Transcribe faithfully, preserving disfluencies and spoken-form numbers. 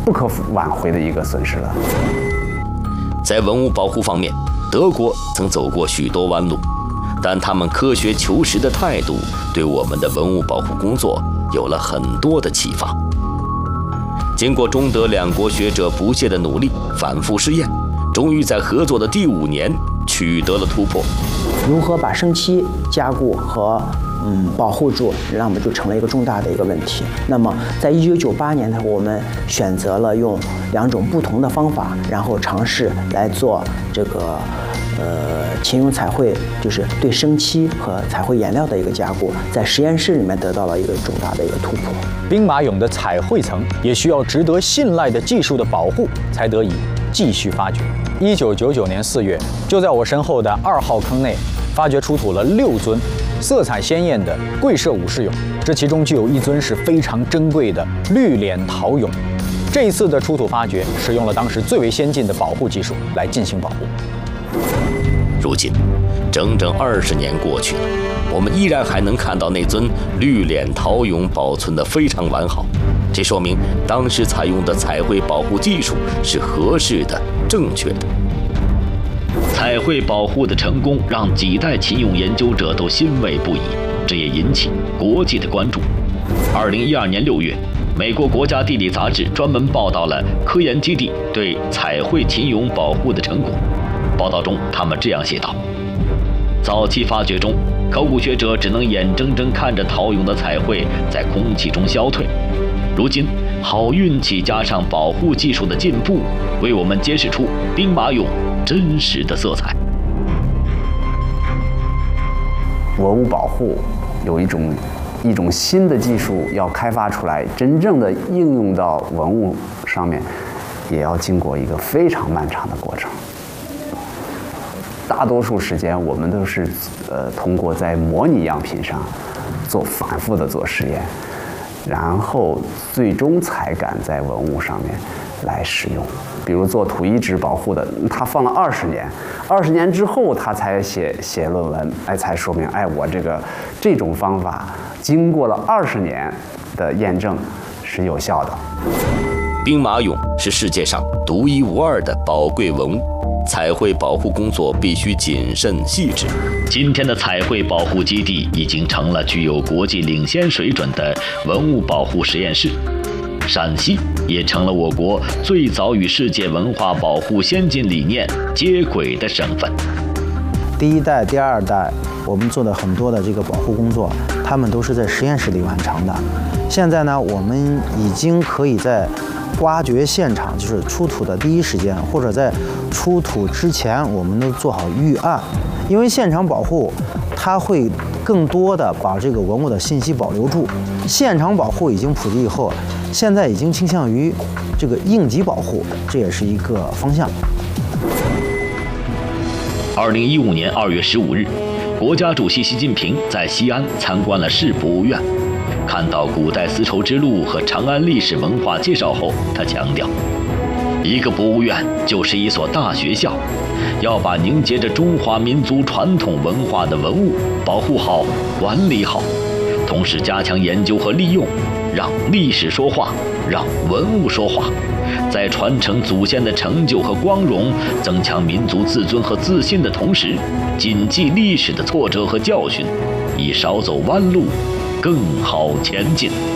不可挽回的一个损失了。 在文物保护方面，德国曾走过许多弯路，但他们科学求实的态度对我们的文物保护工作有了很多的启发。经过中德两国学者不懈的努力，反复试验，终于在合作的第五年取得了突破。 如何把生漆加固和嗯保护住，那么就成了一个重大的一个问题。那么在一九九八年呢，我们选择了用两种不同的方法，然后尝试来做这个呃秦俑彩绘，就是对生漆和彩绘颜料的一个加固，在实验室里面得到了一个重大的一个突破。 兵马俑的彩绘层也需要值得信赖的技术的保护，才得以继续发掘。一九九九年四月，就在我身后的二号坑内，发掘出土了六尊色彩鲜艳的贵社武士俑，这其中就有一尊是非常珍贵的绿脸陶俑。这一次的出土发掘使用了当时最为先进的保护技术来进行保护。 如今，整整二十年过去了，我们依然还能看到那尊绿脸陶俑保存得非常完好，这说明当时采用的彩绘保护技术是合适的、正确的。彩绘保护的成功让几代秦俑研究者都欣慰不已，这也引起国际的关注。二零一二年六月，美国国家地理杂志专门报道了科研基地对彩绘秦俑保护的成果。报道中，他们这样写道：早期发掘中，考古学者只能眼睁睁看着陶俑的彩绘在空气中消退。如今，好运气加上保护技术的进步，为我们揭示出兵马俑真实的色彩。 文物保护有一种一种新的技术要开发出来，真正的应用到文物上面，也要经过一个非常漫长的过程。大多数时间，我们都是呃通过在模拟样品上做反复的做实验，然后最终才敢在文物上面来使用。比如做土遗址保护的，他放了二十年，二十年之后他才写写论文，哎，才说明，哎，我这个这种方法经过了二十年的验证是有效的。 兵马俑是世界上独一无二的宝贵文物，彩绘保护工作必须谨慎细致。今天的彩绘保护基地已经成了具有国际领先水准的文物保护实验室，陕西也成了我国最早与世界文化保护先进理念接轨的省份。 第一代、第二代，我们做的很多的这个保护工作，他们都是在实验室里完成的。现在呢，我们已经可以在挖掘现场，就是出土的第一时间，或者在出土之前，我们都做好预案。因为现场保护，它会更多的把这个文物的信息保留住。现场保护已经普及以后，现在已经倾向于这个应急保护，这也是一个方向。 二零一五年二月十五日，国家主席习近平在西安参观了市博物院。看到古代丝绸之路和长安历史文化介绍后，他强调，一个博物院就是一所大学校，要把凝结着中华民族传统文化的文物保护好、管理好，同时加强研究和利用，让历史说话，让文物说话，在传承祖先的成就和光荣，增强民族自尊和自信的同时，谨记历史的挫折和教训，以少走弯路，更好前进。